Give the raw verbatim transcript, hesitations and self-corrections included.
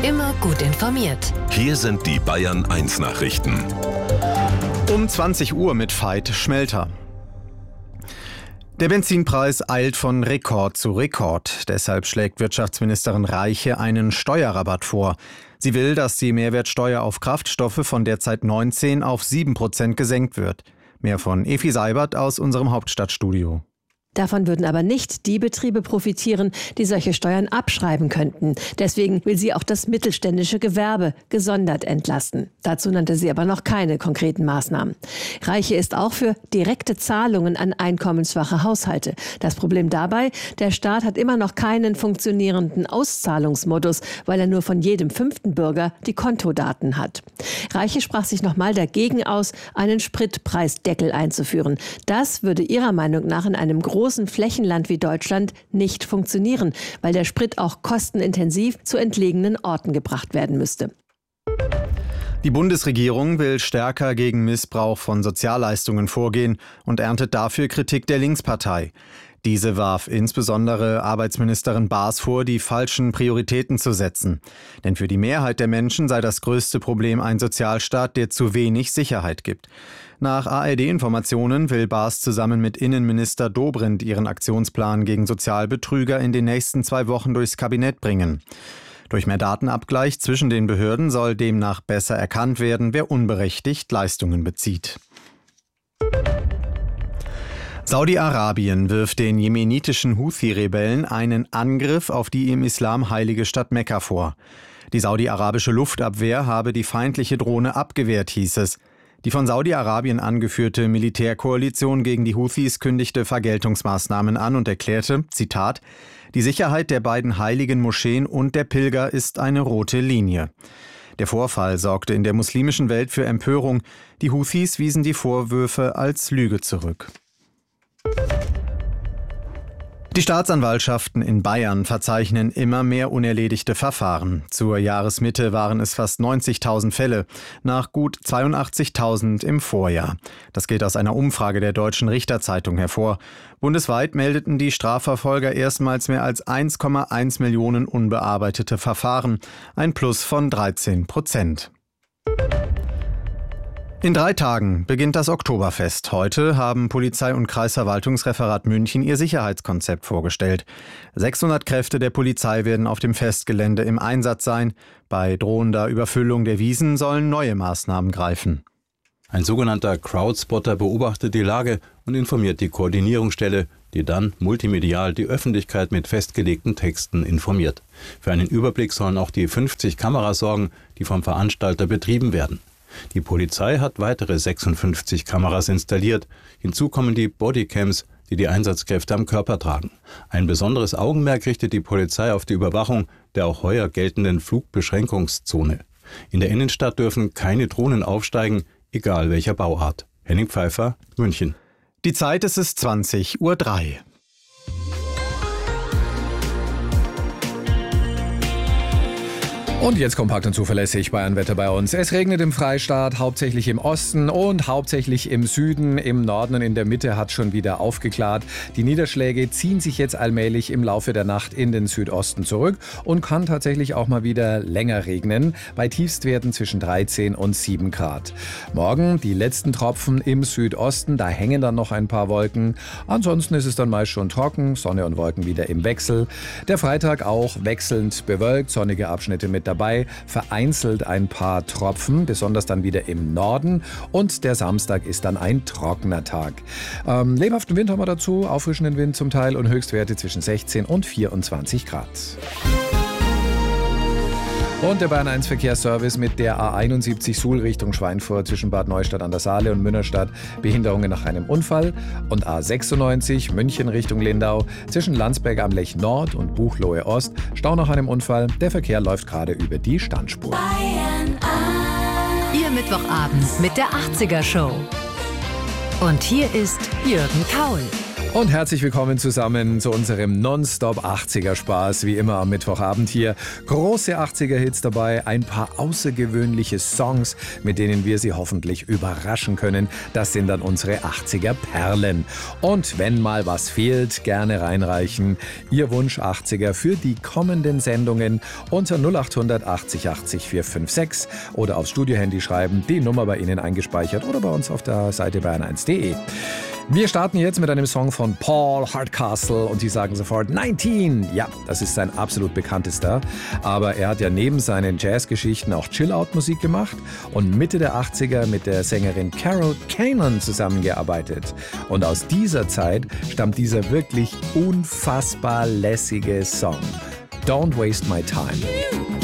Immer gut informiert. Hier sind die Bayern eins Nachrichten. Um zwanzig Uhr mit Veit Schmelter. Der Benzinpreis eilt von Rekord zu Rekord. Deshalb schlägt Wirtschaftsministerin Reiche einen Steuerrabatt vor. Sie will, dass die Mehrwertsteuer auf Kraftstoffe von derzeit neunzehn auf sieben Prozent gesenkt wird. Mehr von Efi Seibert aus unserem Hauptstadtstudio. Davon würden aber nicht die Betriebe profitieren, die solche Steuern abschreiben könnten. Deswegen will sie auch das mittelständische Gewerbe gesondert entlasten. Dazu nannte sie aber noch keine konkreten Maßnahmen. Reiche ist auch für direkte Zahlungen an einkommensschwache Haushalte. Das Problem dabei, der Staat hat immer noch keinen funktionierenden Auszahlungsmodus, weil er nur von jedem fünften Bürger die Kontodaten hat. Reiche sprach sich nochmal dagegen aus, einen Spritpreisdeckel einzuführen. Das würde ihrer Meinung nach in einem großen großen Flächenland wie Deutschland nicht funktionieren, weil der Sprit auch kostenintensiv zu entlegenen Orten gebracht werden müsste. Die Bundesregierung will stärker gegen Missbrauch von Sozialleistungen vorgehen und erntet dafür Kritik der Linkspartei. Diese warf insbesondere Arbeitsministerin Baas vor, die falschen Prioritäten zu setzen. Denn für die Mehrheit der Menschen sei das größte Problem ein Sozialstaat, der zu wenig Sicherheit gibt. Nach A R D-Informationen will Baas zusammen mit Innenminister Dobrindt ihren Aktionsplan gegen Sozialbetrüger in den nächsten zwei Wochen durchs Kabinett bringen. Durch mehr Datenabgleich zwischen den Behörden soll demnach besser erkannt werden, wer unberechtigt Leistungen bezieht. Saudi-Arabien wirft den jemenitischen Houthi-Rebellen einen Angriff auf die im Islam heilige Stadt Mekka vor. Die saudi-arabische Luftabwehr habe die feindliche Drohne abgewehrt, hieß es. Die von Saudi-Arabien angeführte Militärkoalition gegen die Houthis kündigte Vergeltungsmaßnahmen an und erklärte, Zitat, die Sicherheit der beiden heiligen Moscheen und der Pilger ist eine rote Linie. Der Vorfall sorgte in der muslimischen Welt für Empörung. Die Houthis wiesen die Vorwürfe als Lüge zurück. Die Staatsanwaltschaften in Bayern verzeichnen immer mehr unerledigte Verfahren. Zur Jahresmitte waren es fast neunzigtausend Fälle, nach gut zweiundachtzigtausend im Vorjahr. Das geht aus einer Umfrage der Deutschen Richterzeitung hervor. Bundesweit meldeten die Strafverfolger erstmals mehr als eins Komma eins Millionen unbearbeitete Verfahren, ein Plus von dreizehn Prozent. In drei Tagen beginnt das Oktoberfest. Heute haben Polizei und Kreisverwaltungsreferat München ihr Sicherheitskonzept vorgestellt. sechshundert Kräfte der Polizei werden auf dem Festgelände im Einsatz sein. Bei drohender Überfüllung der Wiesen sollen neue Maßnahmen greifen. Ein sogenannter Crowdspotter beobachtet die Lage und informiert die Koordinierungsstelle, die dann multimedial die Öffentlichkeit mit festgelegten Texten informiert. Für einen Überblick sollen auch die fünfzig Kameras sorgen, die vom Veranstalter betrieben werden. Die Polizei hat weitere sechsundfünfzig Kameras installiert. Hinzu kommen die Bodycams, die die Einsatzkräfte am Körper tragen. Ein besonderes Augenmerk richtet die Polizei auf die Überwachung der auch heuer geltenden Flugbeschränkungszone. In der Innenstadt dürfen keine Drohnen aufsteigen, egal welcher Bauart. Henning Pfeiffer, München. Die Zeit ist es zwanzig Uhr drei. Und jetzt kompakt und zuverlässig Bayernwetter bei uns. Es regnet im Freistaat, hauptsächlich im Osten und hauptsächlich im Süden. Im Norden und in der Mitte hat schon wieder aufgeklart. Die Niederschläge ziehen sich jetzt allmählich im Laufe der Nacht in den Südosten zurück und kann tatsächlich auch mal wieder länger regnen. Bei Tiefstwerten zwischen dreizehn und sieben Grad. Morgen die letzten Tropfen im Südosten, da hängen dann noch ein paar Wolken. Ansonsten ist es dann meist schon trocken, Sonne und Wolken wieder im Wechsel. Der Freitag auch wechselnd bewölkt, sonnige Abschnitte mit dabei, vereinzelt ein paar Tropfen, besonders dann wieder im Norden. Und der Samstag ist dann ein trockener Tag. Ähm, lebhaften Wind haben wir dazu, auffrischenden Wind zum Teil und Höchstwerte zwischen sechzehn und vierundzwanzig Grad. Und der Bayern eins Verkehrsservice mit der A einundsiebzig Suhl Richtung Schweinfurt zwischen Bad Neustadt an der Saale und Münnerstadt. Behinderungen nach einem Unfall. Und A sechsundneunzig München Richtung Lindau zwischen Landsberg am Lech Nord und Buchloe Ost. Stau nach einem Unfall. Der Verkehr läuft gerade über die Standspur. Bayern eins. Ihr Mittwochabend mit der achtziger Show. Und hier ist Jürgen Kaul. Und herzlich willkommen zusammen zu unserem Nonstop achtziger Spaß, wie immer am Mittwochabend hier. Große achtziger-Hits dabei, ein paar außergewöhnliche Songs, mit denen wir Sie hoffentlich überraschen können. Das sind dann unsere achtziger-Perlen. Und wenn mal was fehlt, gerne reinreichen. Ihr Wunsch achtziger für die kommenden Sendungen unter null acht hundert achtzig achtzig vier fünf sechs oder aufs Studiohandy schreiben, die Nummer bei Ihnen eingespeichert oder bei uns auf der Seite bayern eins punkt de. Wir starten jetzt mit einem Song von Paul Hardcastle und die sagen sofort neunzehn. Ja, das ist sein absolut bekanntester. Aber er hat ja neben seinen Jazzgeschichten auch Chill-Out-Musik gemacht und Mitte der achtziger mit der Sängerin Carol Kanan zusammengearbeitet. Und aus dieser Zeit stammt dieser wirklich unfassbar lässige Song. Don't Waste My Time.